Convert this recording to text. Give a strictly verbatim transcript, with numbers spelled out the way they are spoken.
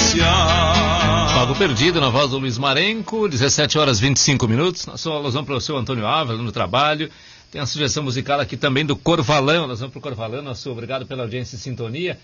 Pago Perdido, na voz do Luiz Marenco, dezessete horas e vinte e cinco minutos. Nós vamos para o seu Antônio Ávila, no trabalho. Tem a sugestão musical aqui também do Corvalão. Nós vamos para o Corvalão. Nosso obrigado pela audiência e sintonia.